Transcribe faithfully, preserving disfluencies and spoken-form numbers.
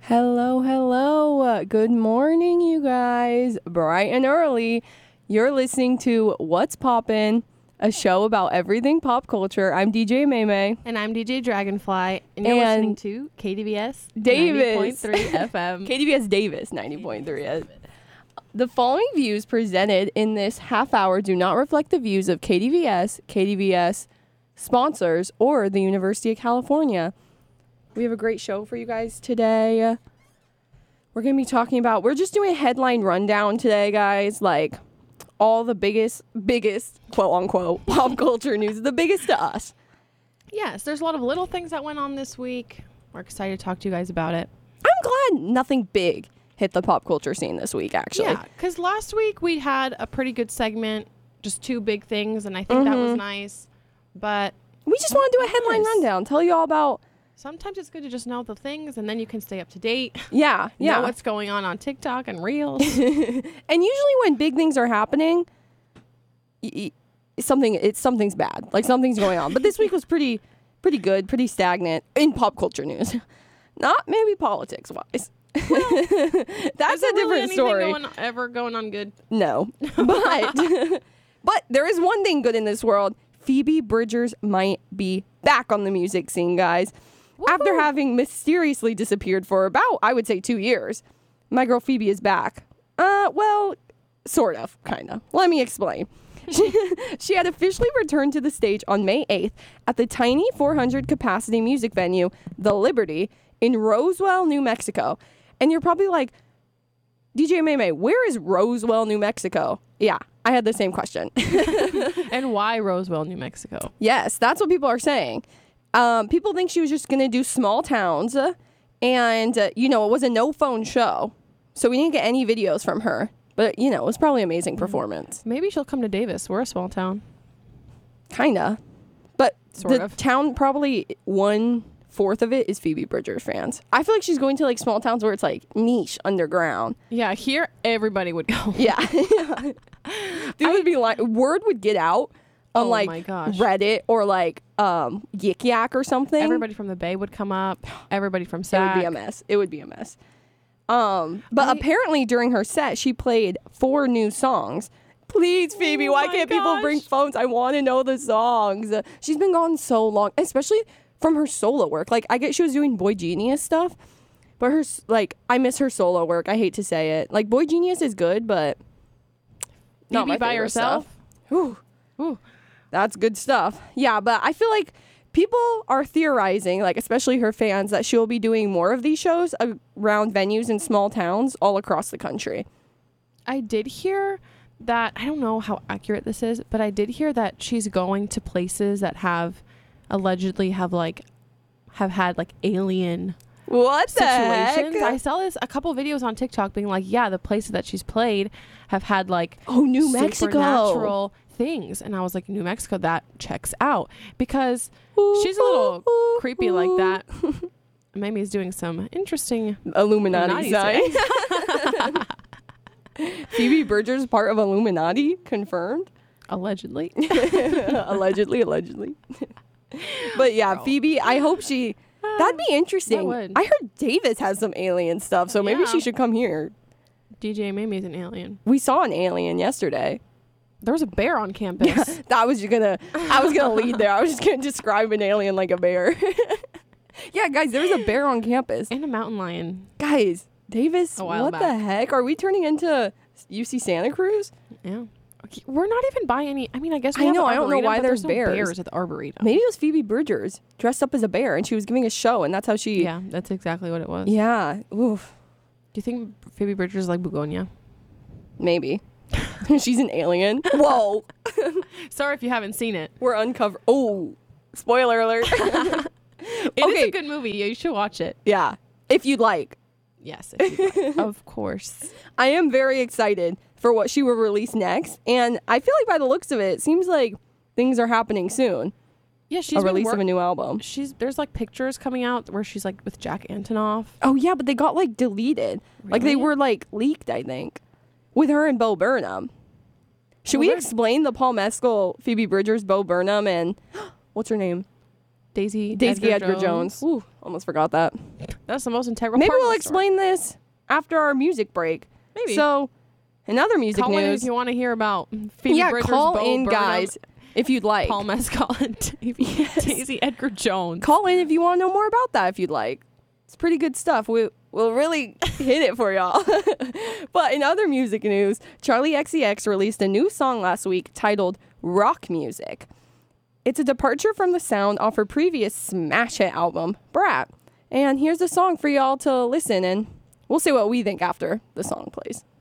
Hello, hello. Good morning, you guys. Bright and early. You're listening to What's Poppin', a show about everything pop culture. I'm D J Maymay. And I'm D J Dragonfly. And you're And listening to K D V S Davis. ninety point three F M. K D V S Davis ninety point three. The following views presented in this half hour do not reflect the views of K D V S, K D V S sponsors, or the University of California. We have a great show for you guys today. We're going to be talking about, we're just doing a headline rundown today, guys. Like, all the biggest, biggest, quote unquote, pop culture news, the biggest to us. Yes, there's a lot of little things that went on this week. We're excited to talk to you guys about it. I'm glad nothing big hit the pop culture scene this week, actually. Yeah, because last week we had a pretty good segment, just two big things, and I think mm-hmm. that was nice. But we just want to do a headline nice. rundown, tell you all about... Sometimes it's good to just know the things, and then you can stay up to date. Yeah, yeah. Know what's going on on TikTok and Reels. And usually when big things are happening, y- y- something it's something's bad. Like something's going on. But this week was pretty, pretty good, pretty stagnant in pop culture news. Not maybe politics wise. Well, that's a different really story. Going, ever going on good? No, but but there is one thing good in this world. Phoebe Bridgers might be back on the music scene, guys. Woo-hoo. After having mysteriously disappeared for about, I would say, two years, my girl Phoebe is back. Uh, well, sort of, kind of. Let me explain. she, she had officially returned to the stage on May eighth at the tiny four hundred capacity music venue, The Liberty, in Roswell, New Mexico. And you're probably like, D J Maymay, where is Roswell, New Mexico? Yeah, I had the same question. And why Roswell, New Mexico? Yes, that's what people are saying. Um, people think she was just going to do small towns, uh, and, uh, you know, it was a no-phone show, so we didn't get any videos from her. But, you know, it was probably an amazing performance. Maybe she'll come to Davis. We're a small town. Kinda. But sort the of. town, probably one-fourth of it is Phoebe Bridgers fans. I feel like she's going to, like, small towns where it's, like, niche, underground. Yeah, here, everybody would go. Yeah. Dude, it would be like, word would get out. On oh like my gosh. Reddit or like um, Yik Yak or something. Everybody from the Bay would come up. Everybody from It Sac. would be a mess. It would be a mess. Um, but I, apparently during her set, she played four new songs. Please, Phoebe, oh why can't gosh. people bring phones? I want to know the songs. Uh, she's been gone so long, especially from her solo work. Like, I get she was doing Boy Genius stuff, but her, like, I miss her solo work. I hate to say it. Like, Boy Genius is good, but not Phoebe my by herself. Stuff. Whew. Ooh. That's good stuff. Yeah, but I feel like people are theorizing, like especially her fans, that she'll be doing more of these shows around venues in small towns all across the country. I did hear that, I don't know how accurate this is, but I did hear that she's going to places that have allegedly have like have had like alien what situations. The heck? I saw this a couple videos on TikTok being like, yeah, the places that she's played have had like oh New Mexico supernatural things, and I was like, New Mexico, that checks out because ooh, she's a little ooh, creepy ooh. like that. Mamie's doing some interesting Illuminati, Illuminati sign. Phoebe Bridgers part of Illuminati confirmed. Allegedly, allegedly, allegedly. But yeah, Girl. Phoebe. I hope she. That'd be interesting. That would. I heard Davis has some alien stuff, so maybe yeah. she should come here. D J Mamie's an alien. We saw an alien yesterday. There was a bear on campus. Yeah, that was gonna. I was gonna lead there. I was just gonna describe an alien like a bear. Yeah, guys, there was a bear on campus and a mountain lion. Guys, Davis, what back. the heck? Are we turning into U C Santa Cruz? Yeah, we're not even by any. I mean, I guess we I have know. The I don't know why there's, there's no bears. bears at the Arboretum. Maybe it was Phoebe Bridgers dressed up as a bear, and she was giving a show, and that's how she. Yeah, that's exactly what it was. Yeah. Oof. Do you think Phoebe Bridgers is like Begonia? Maybe. She's an alien. Whoa. Sorry if you haven't seen it. We're uncovered. Oh, spoiler alert. It okay. is a good movie. You should watch it. Yeah. If you'd like. Yes. If you'd like. Of course. I am very excited for what she will release next. And I feel like by the looks of it, it seems like things are happening soon. Yeah, she's a release work- of a new album. She's There's like pictures coming out where she's like with Jack Antonoff. Oh, yeah, but they got like deleted. Really? Like they were like leaked, I think. With her and Bo Burnham. Should well, we explain the Paul Mescal, Phoebe Bridgers, Bo Burnham, and what's her name? Daisy Daisy Edgar, Edgar Jones. Jones. Ooh, almost forgot that. That's the most integral Maybe part we'll of the story. explain this after our music break. Maybe. So, in other music Call in news, if you want to hear about Phoebe yeah, Bridgers, call Bo in, Burnham, guys, if you'd like. Paul Mescal, and Davey, Yes. Daisy Edgar Jones. Call in if you want to know more about that, if you'd like. It's pretty good stuff. We, we'll really hit it for y'all. But in other music news, Charli X C X released a new song last week titled Rock Music. It's a departure from the sound off her previous smash hit album, Brat. And here's a song for y'all to listen, and we'll see what we think after the song plays.